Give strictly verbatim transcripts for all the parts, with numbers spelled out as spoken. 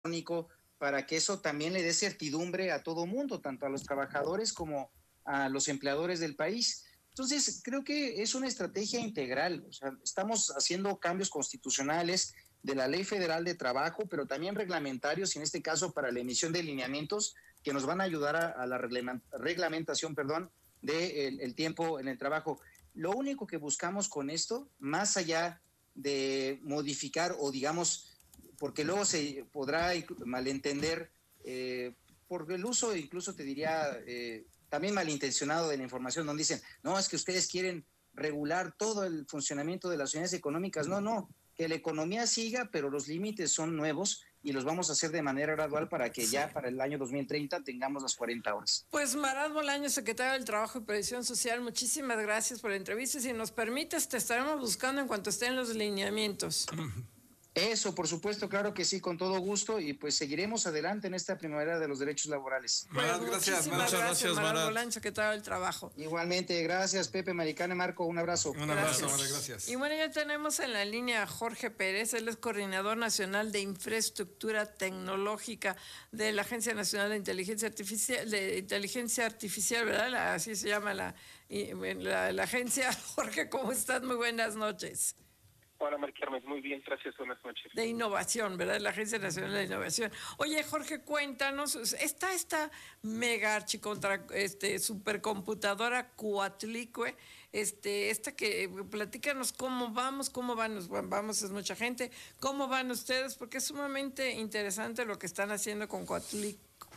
electrónico, para que eso también le dé certidumbre a todo mundo, tanto a los trabajadores como a los empleadores del país. Entonces, creo que es una estrategia integral. O sea, estamos haciendo cambios constitucionales de la Ley Federal de Trabajo, pero también reglamentarios, y en este caso para la emisión de lineamientos que nos van a ayudar a, a la reglamentación, perdón, del de el tiempo en el trabajo. Lo único que buscamos con esto, más allá de modificar o digamos, porque luego se podrá malentender eh, por el uso, incluso te diría, eh, también malintencionado de la información, donde dicen, no, es que ustedes quieren regular todo el funcionamiento de las unidades económicas. No, no, que la economía siga, pero los límites son nuevos y los vamos a hacer de manera gradual para que ya para el año dos mil treinta tengamos las cuarenta horas. Pues Marad Bolaño, secretario del Trabajo y Previsión Social, muchísimas gracias por la entrevista. Si nos permites, te estaremos buscando en cuanto estén los lineamientos. Eso, por supuesto, claro que sí, con todo gusto, y pues seguiremos adelante en esta primavera de los derechos laborales. Pues Marad, gracias, muchas gracias, Marad Bolaño, secretario del Trabajo. Igualmente, gracias, Pepe, Maricana, Marco, un abrazo. Un abrazo, gracias. Vale, gracias. Y bueno, ya tenemos en la línea a Jorge Pérez, él es coordinador nacional de infraestructura tecnológica de la Agencia Nacional de Inteligencia Artificial, de Inteligencia Artificial, ¿verdad? La, así se llama la, la, la agencia. Jorge, ¿cómo estás? Muy buenas noches. Hola, María Carmen, muy bien, gracias, buenas noches. De innovación, ¿verdad? La Agencia Nacional de Innovación. Oye, Jorge, cuéntanos, está esta mega archicontra, este, supercomputadora Coatlicue, este, esta que, platícanos cómo vamos, cómo van, vamos, es mucha gente, cómo van ustedes, porque es sumamente interesante lo que están haciendo con Coatlicue.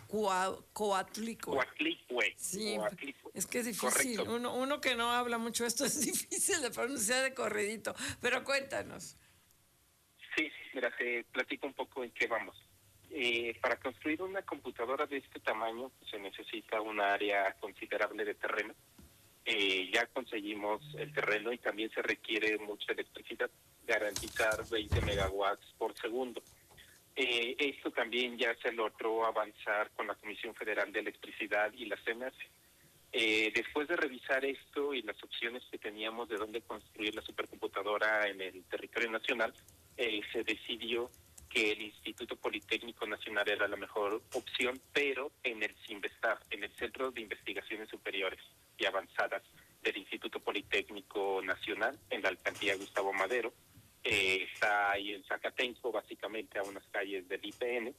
Coatlicue. Coatlicue. Sí, Coatlicue. Es que es difícil. Uno, uno que no habla mucho esto es difícil de pronunciar de corridito. Pero cuéntanos. Sí, mira, te platico un poco en qué vamos. Eh, para construir una computadora de este tamaño pues, se necesita una área considerable de terreno. Eh, ya conseguimos el terreno y también se requiere mucha electricidad, garantizar veinte megawatts por segundo. Eh, esto también ya se logró avanzar con la Comisión Federal de Electricidad y la C E M E F. Eh, después de revisar esto y las opciones que teníamos de dónde construir la supercomputadora en el territorio nacional, eh, se decidió que el Instituto Politécnico Nacional era la mejor opción, pero en el CINVESTAB, en el Centro de Investigaciones Superiores y Avanzadas del Instituto Politécnico Nacional, en la alcaldía Gustavo Madero. Eh, está ahí en Zacatenco, básicamente a unas calles del I P N.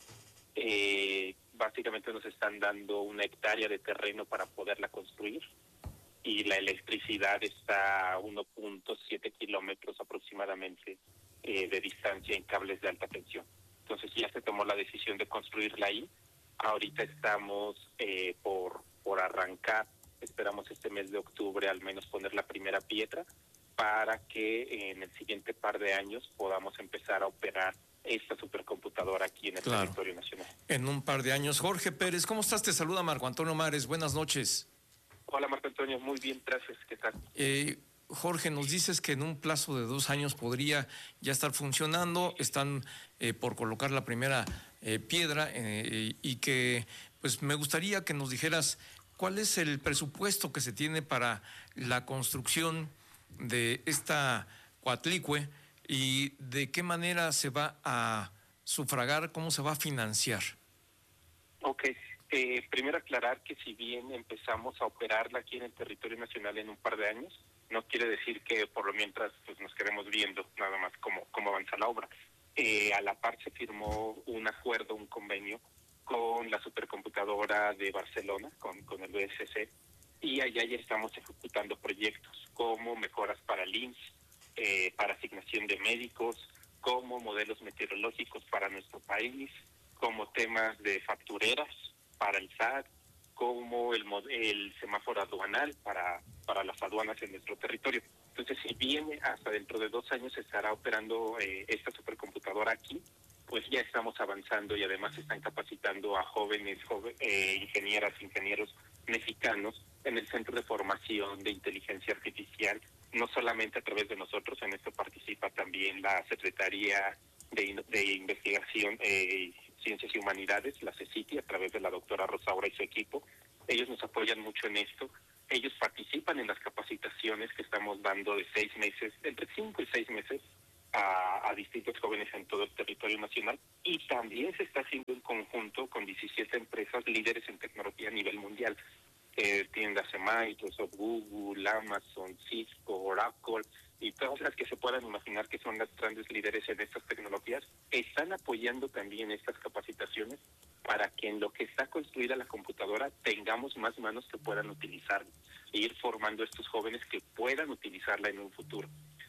Eh, básicamente nos están dando una hectárea de terreno para poderla construir y la electricidad está a uno punto siete kilómetros aproximadamente eh, de distancia en cables de alta tensión. Entonces ya se tomó la decisión de construirla ahí. Ahorita estamos eh, por, por arrancar, esperamos este mes de octubre al menos poner la primera piedra, para que en el siguiente par de años podamos empezar a operar esta supercomputadora aquí en el claro. territorio nacional. En un par de años. Jorge Pérez, ¿cómo estás? Te saluda Marco Antonio Mares, buenas noches. Hola Marco Antonio, muy bien, gracias, ¿qué tal? Eh, Jorge, nos dices que en un plazo de dos años podría ya estar funcionando, están eh, por colocar la primera eh, piedra eh, y que pues me gustaría que nos dijeras cuál es el presupuesto que se tiene para la construcción de esta Coatlicue y de qué manera se va a sufragar, cómo se va a financiar. Ok, eh, primero aclarar que si bien empezamos a operarla aquí en el territorio nacional en un par de años, no quiere decir que por lo mientras pues nos quedemos viendo nada más cómo, cómo avanza la obra. Eh, a la par se firmó un acuerdo, un convenio con la supercomputadora de Barcelona, con, con el B S C, y allá ya estamos ejecutando proyectos como mejoras para el I M S S, eh, para asignación de médicos, como modelos meteorológicos para nuestro país, como temas de factureras para el S A T, como el, el semáforo aduanal para, para las aduanas en nuestro territorio. Entonces, si bien hasta dentro de dos años estará operando eh, esta supercomputadora aquí, pues ya estamos avanzando y además están capacitando a jóvenes, joven, eh, ingenieras, ingenieros mexicanos en el Centro de Formación de Inteligencia Artificial, no solamente a través de nosotros, en esto participa también la Secretaría de, de Investigación, eh, Ciencias y Humanidades, la CECITI, a través de la doctora Rosaura y su equipo. Ellos nos apoyan mucho en esto. Ellos participan en las capacitaciones que estamos dando de seis meses, entre cinco y seis meses, a, a distintos jóvenes en todo el territorio nacional, y también se está haciendo en conjunto con diecisiete empresas líderes en tecnología a nivel mundial. Eh, tiendas de Microsoft, Google, Amazon, Cisco, Oracle y todas las que se puedan imaginar que son las grandes líderes en estas tecnologías, están apoyando también estas capacitaciones para que en lo que está construida la computadora tengamos más manos que puedan utilizarla e ir formando a estos jóvenes que puedan utilizarla en un futuro.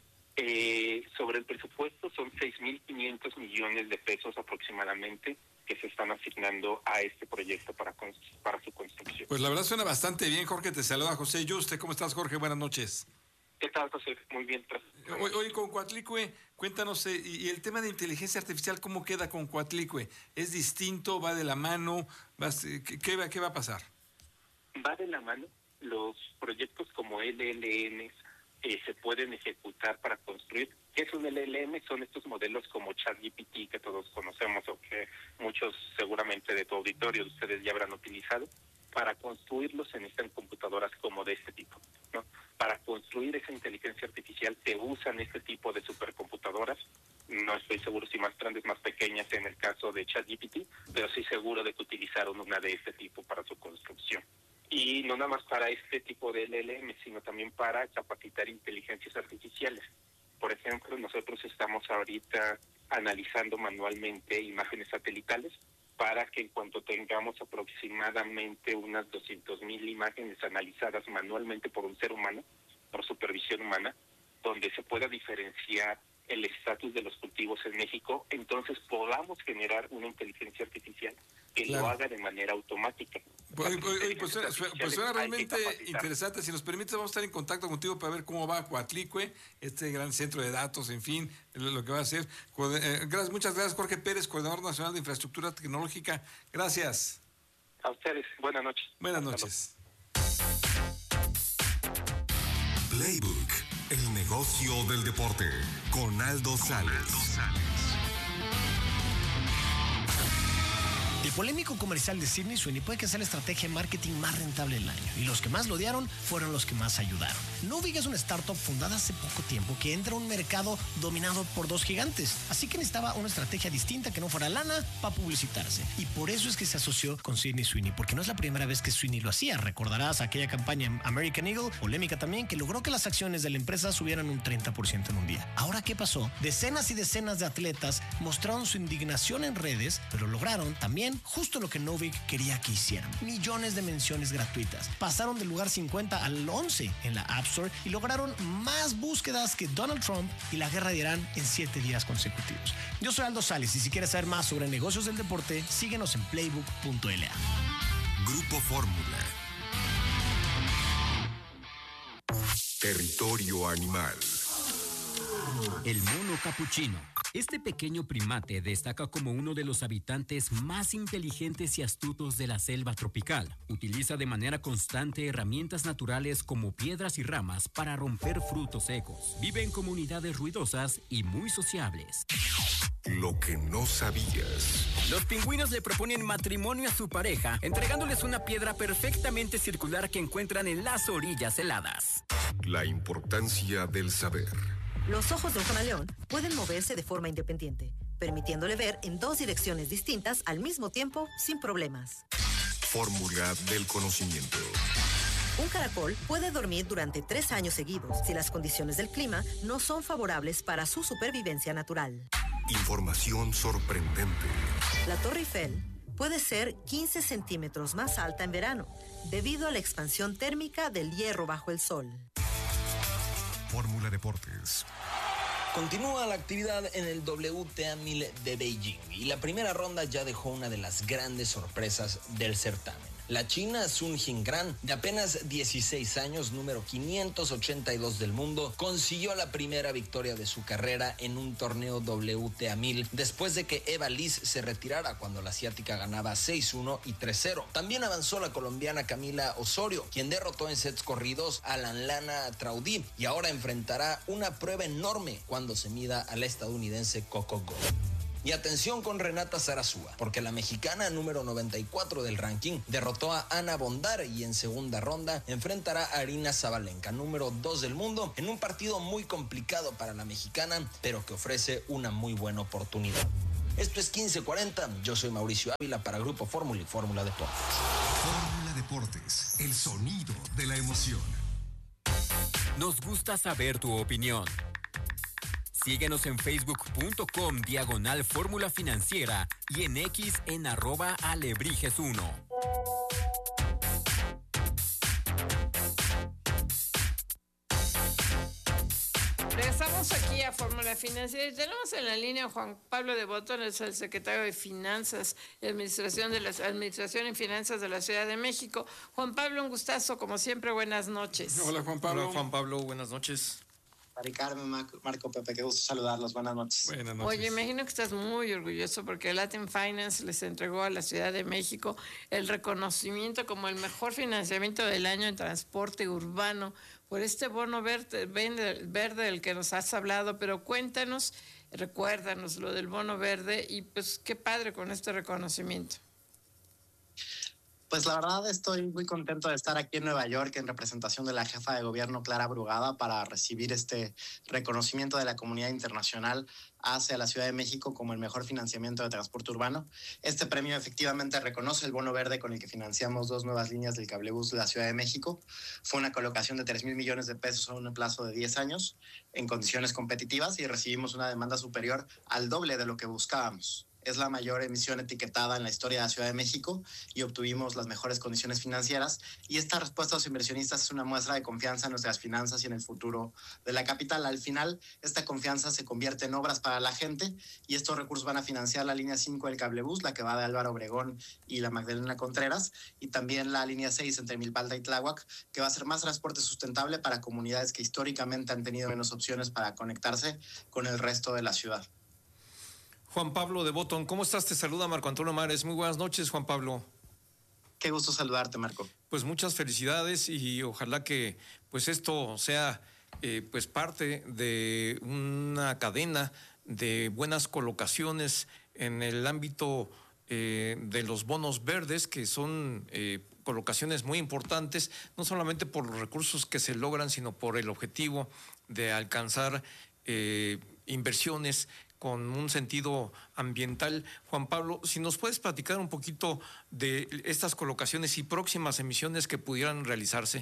Eh, sobre el presupuesto son seis mil quinientos millones de pesos aproximadamente que se están asignando a este proyecto para, para su construcción. Pues la verdad suena bastante bien, Jorge. Te saluda José Yuste. ¿Cómo estás, Jorge? Buenas noches. ¿Qué tal, José? Muy bien. Hoy, hoy con Coatlicue, cuéntanos, eh, y, y el tema de inteligencia artificial, ¿cómo queda con Coatlicue? ¿Es distinto? ¿Va de la mano? ¿Vas, eh, qué, qué, va, ¿Qué va a pasar? Va de la mano. Los proyectos como L L Ms eh, se pueden ejecutar para construir. ¿Qué es un L L M? Son estos modelos como ChatGPT que todos conocemos o que muchos seguramente de tu auditorio de ustedes ya habrán utilizado. Para construirlos se necesitan computadoras como de este tipo, ¿no? Para construir esa inteligencia artificial se usan este tipo de supercomputadoras. No estoy seguro si más grandes, más pequeñas en el caso de ChatGPT, pero sí seguro de que utilizaron una de este tipo para su construcción. Y no nada más para este tipo de L L M, sino también para capacitar inteligencias artificiales. Por ejemplo, nosotros estamos ahorita analizando manualmente imágenes satelitales para que en cuanto tengamos aproximadamente unas doscientas mil imágenes analizadas manualmente por un ser humano, por supervisión humana, donde se pueda diferenciar el estatus de los cultivos en México, entonces podamos generar una inteligencia artificial que claro. lo haga de manera automática. Pues, pues, suena, pues suena realmente interesante. Si nos permites, vamos a estar en contacto contigo para ver cómo va Coatlicue, este gran centro de datos, en fin, lo que va a hacer. Gracias, muchas gracias, Jorge Pérez, Coordinador Nacional de Infraestructura Tecnológica. Gracias. A ustedes. Buenas noches. Buenas noches. Playbook, el negocio del deporte, con Aldo Sales. El polémico comercial de Sydney Sweeney puede que sea la estrategia de marketing más rentable del año, y los que más lo odiaron fueron los que más ayudaron. Novig es una startup fundada hace poco tiempo que entra a un mercado dominado por dos gigantes, así que necesitaba una estrategia distinta que no fuera lana para publicitarse, y por eso es que se asoció con Sydney Sweeney, porque no es la primera vez que Sweeney lo hacía. Recordarás aquella campaña en American Eagle, polémica también, que logró que las acciones de la empresa subieran un treinta por ciento en un día. Ahora, ¿qué pasó? Decenas y decenas de atletas mostraron su indignación en redes, pero lograron también justo lo que Novig quería que hicieran: millones de menciones gratuitas. Pasaron del lugar cincuenta al once en la App Store y lograron más búsquedas que Donald Trump y la guerra de Irán en siete días consecutivos. Yo soy Aldo Sales, y si quieres saber más sobre negocios del deporte, síguenos en playbook punto l a. Grupo Fórmula. Territorio animal. El mono capuchino. Este pequeño primate destaca como uno de los habitantes más inteligentes y astutos de la selva tropical. Utiliza de manera constante herramientas naturales como piedras y ramas para romper frutos secos. Vive en comunidades ruidosas y muy sociables. Lo que no sabías. Los pingüinos le proponen matrimonio a su pareja, entregándoles una piedra perfectamente circular que encuentran en las orillas heladas. La importancia del saber. Los ojos de un camaleón pueden moverse de forma independiente, permitiéndole ver en dos direcciones distintas al mismo tiempo sin problemas. Fórmula del conocimiento. Un caracol puede dormir durante tres años seguidos si las condiciones del clima no son favorables para su supervivencia natural. Información sorprendente. La Torre Eiffel puede ser quince centímetros más alta en verano, debido a la expansión térmica del hierro bajo el sol. Fórmula Deportes. Continúa la actividad en el W T A mil de Beijing y la primera ronda ya dejó una de las grandes sorpresas del certamen. La china Sun Jingran, de apenas dieciséis años, número quinientos ochenta y dos del mundo, consiguió la primera victoria de su carrera en un torneo W T A mil después de que Eva Liz se retirara cuando la asiática ganaba seis uno y tres cero. También avanzó la colombiana Camila Osorio, quien derrotó en sets corridos a Lanlana Traudí y ahora enfrentará una prueba enorme cuando se mida a la estadounidense Coco Gauff. Y atención con Renata Zarazúa, porque la mexicana número noventa y cuatro del ranking derrotó a Ana Bondar y en segunda ronda enfrentará a Arina Zabalenka, número dos del mundo, en un partido muy complicado para la mexicana, pero que ofrece una muy buena oportunidad. Esto es quince cuarenta, yo soy Mauricio Ávila para Grupo Fórmula y Fórmula Deportes. Fórmula Deportes, el sonido de la emoción. Nos gusta saber tu opinión. Síguenos en facebook.com diagonal Fórmula Financiera y en X en arroba alebrijes uno. Regresamos aquí a Fórmula Financiera y tenemos en la línea a Juan Pablo de Botón, es el secretario de Finanzas y Administración de la Administración y Finanzas de la Ciudad de México. Juan Pablo, un gustazo, como siempre, buenas noches. Hola Juan Pablo. Hola Juan Pablo, buenas noches. Mari Carmen, Marco, Marco, Pepe, qué gusto saludarlos, buenas noches. Buenas noches. Oye, imagino que estás muy orgulloso porque Latin Finance les entregó a la Ciudad de México el reconocimiento como el mejor financiamiento del año en transporte urbano por este bono verde, verde del que nos has hablado, pero cuéntanos, recuérdanos lo del bono verde y pues qué padre con este reconocimiento. Pues la verdad estoy muy contento de estar aquí en Nueva York en representación de la jefa de gobierno Clara Brugada para recibir este reconocimiento de la comunidad internacional hacia la Ciudad de México como el mejor financiamiento de transporte urbano. Este premio efectivamente reconoce el bono verde con el que financiamos dos nuevas líneas del cablebús de la Ciudad de México. Fue una colocación de tres mil millones de pesos a un plazo de diez años en condiciones competitivas y recibimos una demanda superior al doble de lo que buscábamos. Es la mayor emisión etiquetada en la historia de la Ciudad de México y obtuvimos las mejores condiciones financieras. Y esta respuesta a los inversionistas es una muestra de confianza en nuestras finanzas y en el futuro de la capital. Al final, esta confianza se convierte en obras para la gente y estos recursos van a financiar la línea cinco del cablebús, la que va de Álvaro Obregón y la Magdalena Contreras, y también la línea seis entre Milpalta y Tláhuac, que va a ser más transporte sustentable para comunidades que históricamente han tenido menos opciones para conectarse con el resto de la ciudad. Juan Pablo de Botón, ¿cómo estás? Te saluda Marco Antonio Mares. Muy buenas noches, Juan Pablo. Qué gusto saludarte, Marco. Pues muchas felicidades y ojalá que pues esto sea eh, pues parte de una cadena de buenas colocaciones en el ámbito eh, de los bonos verdes, que son eh, colocaciones muy importantes, no solamente por los recursos que se logran, sino por el objetivo de alcanzar eh, inversiones con un sentido ambiental. Juan Pablo, si nos puedes platicar un poquito de estas colocaciones y próximas emisiones que pudieran realizarse.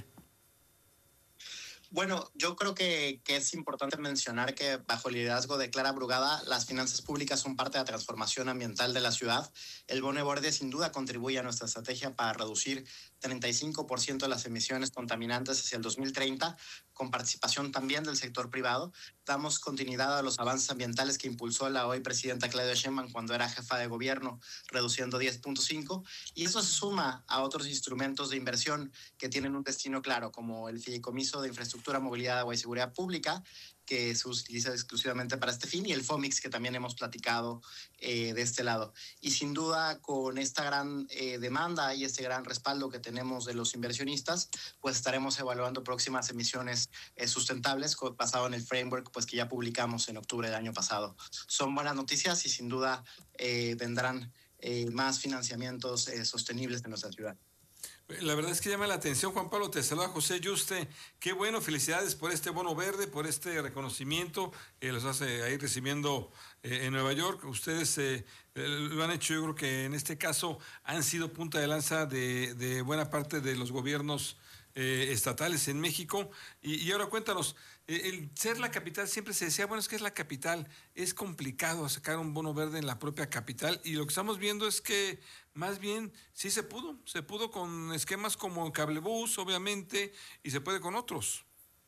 Bueno, yo creo que, que es importante mencionar que bajo el liderazgo de Clara Brugada, las finanzas públicas son parte de la transformación ambiental de la ciudad. El bono verde sin duda contribuye a nuestra estrategia para reducir treinta y cinco por ciento de las emisiones contaminantes hacia el dos mil treinta, con participación también del sector privado. Damos continuidad a los avances ambientales que impulsó la hoy presidenta Claudia Sheinbaum cuando era jefa de gobierno, reduciendo diez punto cinco, y eso se suma a otros instrumentos de inversión que tienen un destino claro, como el Fideicomiso de Infraestructura, Movilidad, Agua y Seguridad Pública, que se utiliza exclusivamente para este fin, y el FOMIX, que también hemos platicado eh, de este lado. Y sin duda, con esta gran eh, demanda y este gran respaldo que tenemos de los inversionistas, pues estaremos evaluando próximas emisiones eh, sustentables basado en el framework pues, que ya publicamos en octubre del año pasado. Son buenas noticias y sin duda eh, vendrán eh, más financiamientos eh, sostenibles en nuestra ciudad. La verdad es que llama la atención, Juan Pablo. Te saluda José Yuste. Qué bueno, felicidades por este bono verde, por este reconocimiento. Eh, los hace ahí recibiendo eh, en Nueva York. Ustedes eh, lo han hecho, yo creo que en este caso han sido punta de lanza de, de buena parte de los gobiernos eh, estatales en México. Y, y ahora cuéntanos, eh, el ser la capital, siempre se decía, bueno, es que es la capital. Es complicado sacar un bono verde en la propia capital. Y lo que estamos viendo es que más bien sí se pudo, se pudo con esquemas como Cablebús, obviamente, y se puede con otros.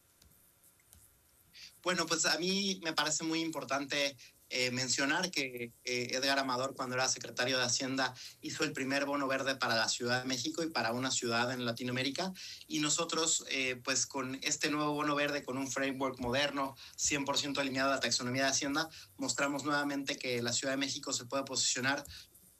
Bueno, pues a mí me parece muy importante eh, mencionar que eh, Edgar Amador, cuando era secretario de Hacienda, hizo el primer bono verde para la Ciudad de México y para una ciudad en Latinoamérica, y nosotros eh, pues con este nuevo bono verde, con un framework moderno, cien por ciento alineado a la taxonomía de Hacienda, mostramos nuevamente que la Ciudad de México se puede posicionar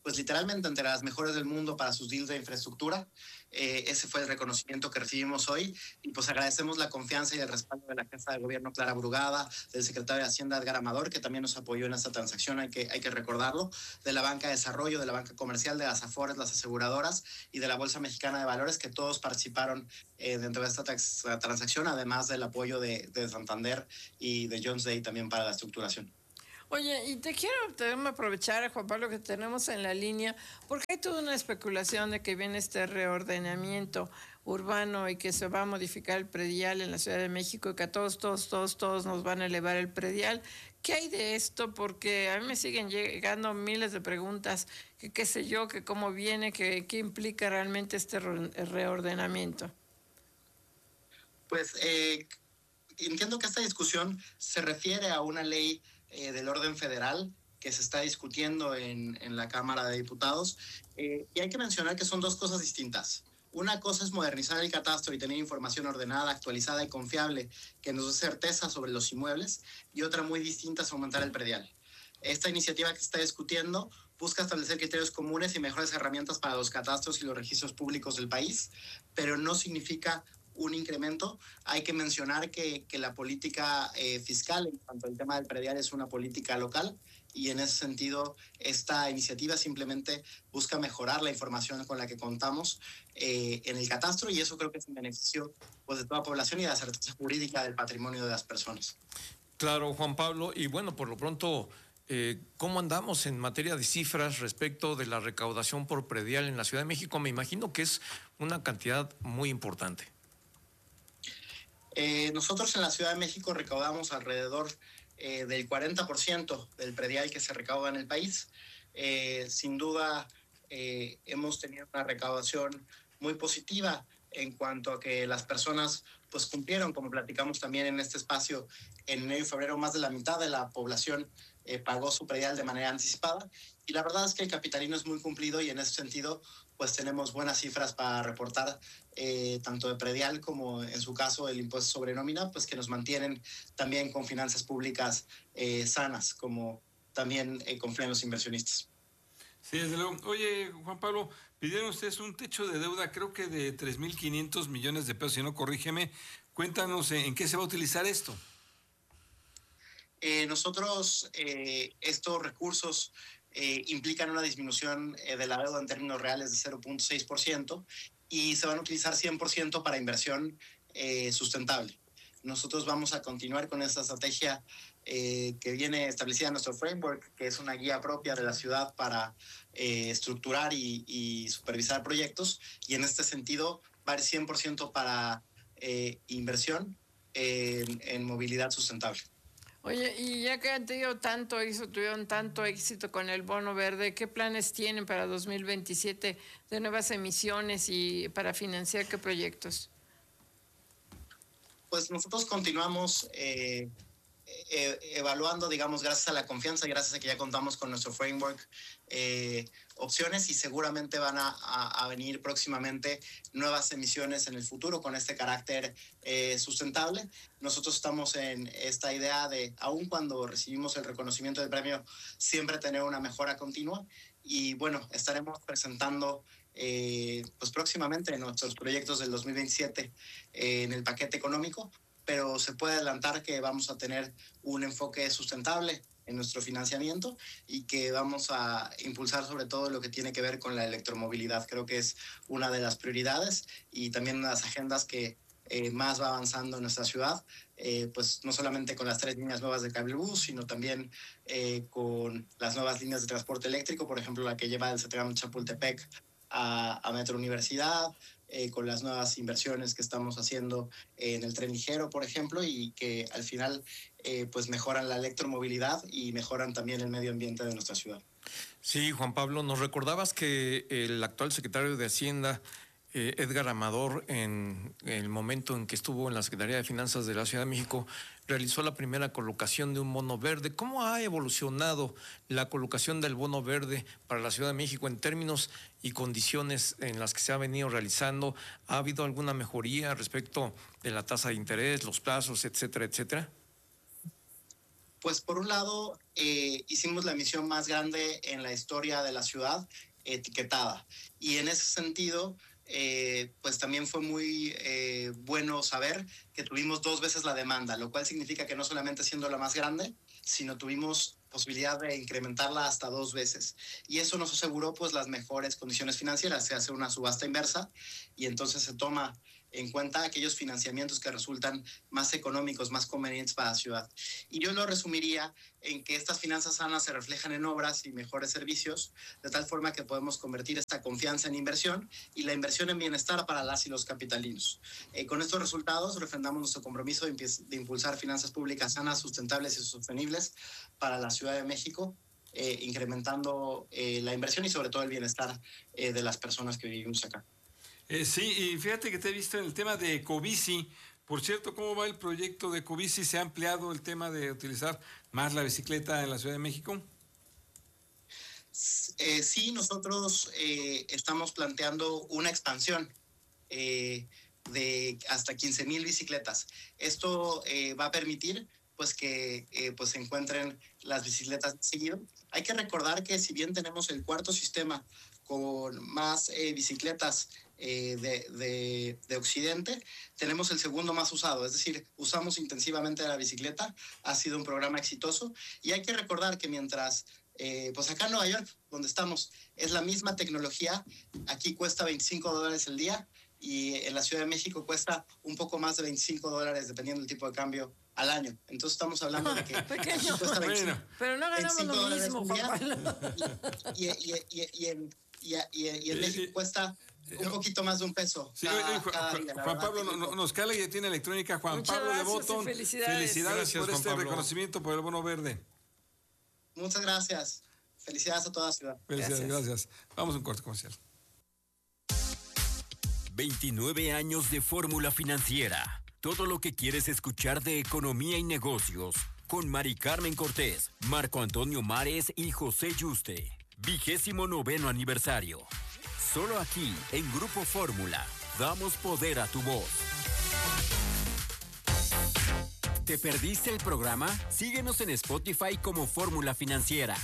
pues literalmente entre las mejores del mundo para sus deals de infraestructura. Eh, ese fue el reconocimiento que recibimos hoy y pues agradecemos la confianza y el respaldo de la jefa de gobierno Clara Brugada, del secretario de Hacienda Edgar Amador, que también nos apoyó en esta transacción, hay que, hay que recordarlo, de la banca de desarrollo, de la banca comercial, de las Afores, las aseguradoras y de la Bolsa Mexicana de Valores, que todos participaron eh, dentro de esta transacción, además del apoyo de, de Santander y de Jones Day también para la estructuración. Oye, y te quiero déjame aprovechar, Juan Pablo, que tenemos en la línea, porque hay toda una especulación de que viene este reordenamiento urbano y que se va a modificar el predial en la Ciudad de México y que a todos, todos, todos, todos nos van a elevar el predial. ¿Qué hay de esto? Porque a mí me siguen llegando miles de preguntas, que qué sé yo, que cómo viene, que qué implica realmente este reordenamiento. Pues eh, entiendo que esta discusión se refiere a una ley Eh, del orden federal que se está discutiendo en, en la Cámara de Diputados. Eh, y hay que mencionar que son dos cosas distintas. Una cosa es modernizar el catastro y tener información ordenada, actualizada y confiable que nos dé certeza sobre los inmuebles, y otra muy distinta es aumentar el predial. Esta iniciativa que se está discutiendo busca establecer criterios comunes y mejores herramientas para los catastros y los registros públicos del país, pero no significa un incremento. Hay que mencionar que, que la política eh, fiscal en cuanto al tema del predial es una política local, y en ese sentido esta iniciativa simplemente busca mejorar la información con la que contamos eh, en el catastro, y eso creo que es en beneficio pues, de toda la población y de la certeza jurídica del patrimonio de las personas. Claro, Juan Pablo, y bueno, por lo pronto, eh, ¿cómo andamos en materia de cifras respecto de la recaudación por predial en la Ciudad de México? Me imagino que es una cantidad muy importante. Eh, nosotros en la Ciudad de México recaudamos alrededor eh, del cuarenta por ciento del predial que se recauda en el país. Eh, sin duda eh, hemos tenido una recaudación muy positiva en cuanto a que las personas pues cumplieron, como platicamos también en este espacio, en enero y febrero más de la mitad de la población eh, pagó su predial de manera anticipada, y la verdad es que el capitalino es muy cumplido, y en ese sentido pues tenemos buenas cifras para reportar, eh, tanto de predial como en su caso el impuesto sobre nómina, pues que nos mantienen también con finanzas públicas eh, sanas, como también eh, confían los inversionistas. Sí, desde luego. Oye, Juan Pablo, pidieron ustedes un techo de deuda, creo que de tres mil quinientos millones de pesos, si no, corrígeme. Cuéntanos en qué se va a utilizar esto. Eh, nosotros, eh, estos recursos eh, implican una disminución eh, de la deuda en términos reales de cero punto seis por ciento, y se van a utilizar cien por ciento para inversión eh, sustentable. Nosotros vamos a continuar con esta estrategia eh, que viene establecida en nuestro framework, que es una guía propia de la ciudad para eh, estructurar y, y supervisar proyectos, y en este sentido va a ir cien por ciento para eh, inversión en, en movilidad sustentable. Oye, y ya que han tenido tanto éxito, tuvieron tanto éxito con el bono verde, ¿qué planes tienen para dos mil veintisiete de nuevas emisiones y para financiar qué proyectos? Pues nosotros continuamos eh, eh, evaluando, digamos, gracias a la confianza y gracias a que ya contamos con nuestro framework, eh, opciones, y seguramente van a, a, a venir próximamente nuevas emisiones en el futuro con este carácter eh, sustentable. Nosotros estamos en esta idea de, aun cuando recibimos el reconocimiento del premio, siempre tener una mejora continua, y bueno, estaremos presentando eh, pues próximamente nuestros proyectos del dos mil veintisiete eh, en el paquete económico, pero se puede adelantar que vamos a tener un enfoque sustentable en nuestro financiamiento y que vamos a impulsar sobre todo lo que tiene que ver con la electromovilidad. Creo que es una de las prioridades y también una de las agendas que eh, más va avanzando en nuestra ciudad, eh, pues no solamente con las tres líneas nuevas de cablebús, sino también eh, con las nuevas líneas de transporte eléctrico, por ejemplo la que lleva del Cetrán Chapultepec a, a Metro Universidad, Eh, con las nuevas inversiones que estamos haciendo en el tren ligero, por ejemplo, y que al final eh, pues mejoran la electromovilidad y mejoran también el medio ambiente de nuestra ciudad. Sí, Juan Pablo, nos recordabas que el actual secretario de Hacienda, eh, Edgar Amador, en el momento en que estuvo en la Secretaría de Finanzas de la Ciudad de México, realizó la primera colocación de un bono verde. ¿Cómo ha evolucionado la colocación del bono verde para la Ciudad de México en términos y condiciones en las que se ha venido realizando? ¿Ha habido alguna mejoría respecto de la tasa de interés, los plazos, etcétera, etcétera? Pues por un lado, eh, hicimos la emisión más grande en la historia de la ciudad, etiquetada. Y en ese sentido, eh, pues también fue muy eh, bueno saber que tuvimos dos veces la demanda, lo cual significa que no solamente siendo la más grande, sino tuvimos posibilidad de incrementarla hasta dos veces. Y eso nos aseguró pues las mejores condiciones financieras. Se hace una subasta inversa y entonces se toma en cuenta aquellos financiamientos que resultan más económicos, más convenientes para la ciudad. Y yo lo resumiría en que estas finanzas sanas se reflejan en obras y mejores servicios, de tal forma que podemos convertir esta confianza en inversión y la inversión en bienestar para las y los capitalinos. Eh, con estos resultados refrendamos nuestro compromiso de, de impulsar finanzas públicas sanas, sustentables y sostenibles para la Ciudad de México, eh, incrementando eh, la inversión y sobre todo el bienestar eh, de las personas que vivimos acá. Eh, sí, y fíjate que te he visto en el tema de Ecobici. Por cierto, ¿cómo va el proyecto de Ecobici? ¿Se ha ampliado el tema de utilizar más la bicicleta en la Ciudad de México? Eh, sí, nosotros eh, estamos planteando una expansión eh, de hasta quince mil bicicletas. Esto eh, va a permitir pues que eh, pues se encuentren las bicicletas seguido. Hay que recordar que si bien tenemos el cuarto sistema con más eh, bicicletas eh, de, de, de Occidente, tenemos el segundo más usado, es decir, usamos intensivamente la bicicleta, ha sido un programa exitoso y hay que recordar que mientras, eh, pues acá en Nueva York, donde estamos, es la misma tecnología, aquí cuesta veinticinco dólares el día y en la Ciudad de México cuesta un poco más de veinticinco dólares dependiendo del tipo de cambio al año. Entonces estamos hablando de que pequeño, cuesta veinticinco, pero no ganamos lo mismo, y, y, y, y en, y, y, y en México cuesta un poquito más de un peso. Sí, cada, oye, Juan, cada día, Juan Pablo no, no, nos cala y ya tiene electrónica. Juan Muchas Pablo gracias de Botón. Felicidades, felicidades gracias, por Juan este Pablo. reconocimiento por el bono verde. Muchas gracias. Felicidades a toda la ciudad. Felicidades, gracias. gracias. Vamos a un corte comercial. veintinueve años de fórmula financiera. Todo lo que quieres escuchar de economía y negocios. Con Mari Carmen Cortés, Marco Antonio Mares y José Yuste. Vigésimo noveno aniversario. Solo aquí, en Grupo Fórmula, damos poder a tu voz. ¿Te perdiste el programa? Síguenos en Spotify como Fórmula Financiera.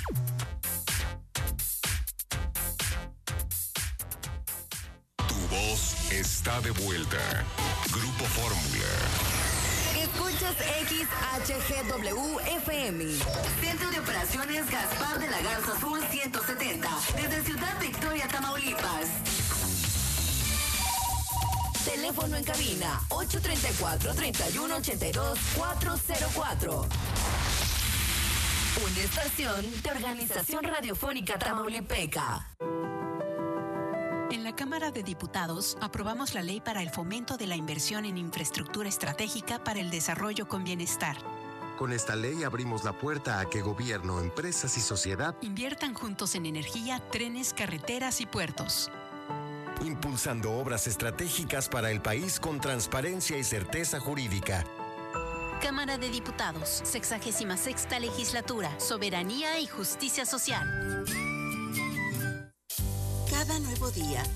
Tu voz está de vuelta. Grupo Fórmula. Escuchas X H G W F M. Centro de Operaciones Gaspar de la Garza Azul ciento setenta. Desde Ciudad Victoria, Tamaulipas. Teléfono en cabina ocho tres cuatro, tres uno ocho dos, cuatro cero cuatro. Una estación de Organización Radiofónica Tamaulipeca. En la Cámara de Diputados aprobamos la ley para el fomento de la inversión en infraestructura estratégica para el desarrollo con bienestar. Con esta ley abrimos la puerta a que gobierno, empresas y sociedad inviertan juntos en energía, trenes, carreteras y puertos. Impulsando obras estratégicas para el país con transparencia y certeza jurídica. Cámara de Diputados, sexagésima sexta legislatura, soberanía y justicia social. Cada nuevo día